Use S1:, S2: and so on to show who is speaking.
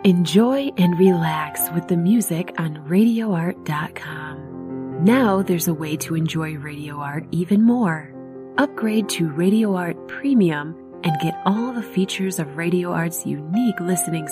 S1: Enjoy and relax with the music on RadioArt.com. Now there's a way to enjoy Radio Art even more. Upgrade to Radio Art Premium and get all the features of Radio Art's unique listening